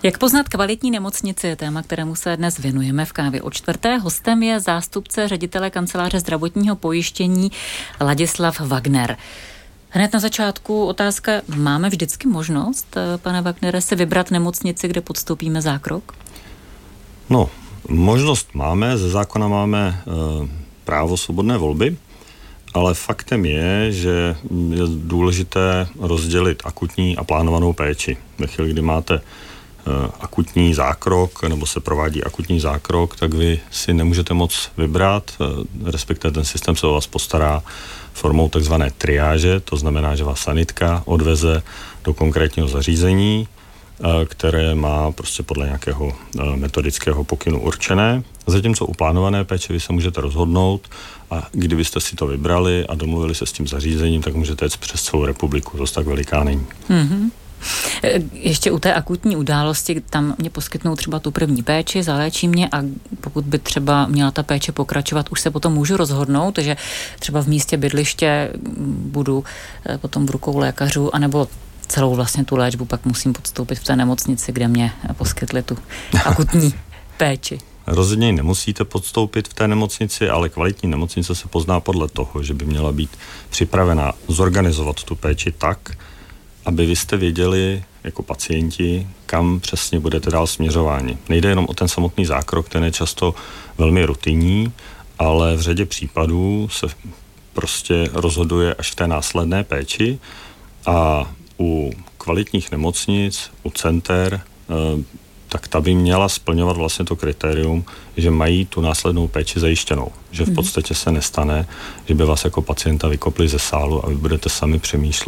Jak poznat kvalitní nemocnici je téma, kterému se dnes věnujeme v Kávě o čtvrté. Hostem je zástupce ředitele kanceláře zdravotního pojištění Ladislav Wagner. Hned na začátku otázka, máme vždycky možnost, pane Wagnere, si vybrat nemocnici, kde podstoupíme zákrok? No, možnost máme, ze zákona máme právo svobodné volby, ale faktem je, že je důležité rozdělit akutní a plánovanou péči. Ve chvíli, kdy máte akutní zákrok nebo se provádí akutní zákrok, tak vy si nemůžete moc vybrat, respektive ten systém se o vás postará formou takzvané triáže, to znamená, že vás sanitka odveze do konkrétního zařízení, které má prostě podle nějakého metodického pokynu určené. Zatímco u plánované péče vy se můžete rozhodnout a kdybyste si to vybrali a domluvili se s tím zařízením, tak můžete jít přes celou republiku, to tak veliká není. Mm-hmm. Ještě u té akutní události, tam mě poskytnou třeba tu první péči, zaléčí mě a pokud by třeba měla ta péče pokračovat, už se potom můžu rozhodnout, že třeba v místě bydliště budu potom v rukou lékařů, anebo celou vlastně tu léčbu pak musím podstoupit v té nemocnici, kde mě poskytli tu akutní péči. Rozhodně ji nemusíte podstoupit v té nemocnici, ale kvalitní nemocnice se pozná podle toho, že by měla být připravena zorganizovat tu péči tak, aby vy jste věděli jako pacienti, kam přesně budete dál směřováni. Nejde jenom o ten samotný zákrok, ten je často velmi rutinní, ale v řadě případů se prostě rozhoduje až v té následné péči a u kvalitních nemocnic, u center, tak ta by měla splňovat vlastně to kritérium, že mají tu následnou péči zajištěnou. Že v podstatě se nestane, že by vás jako pacienta vykopli ze sálu a vy budete sami přemýšlet,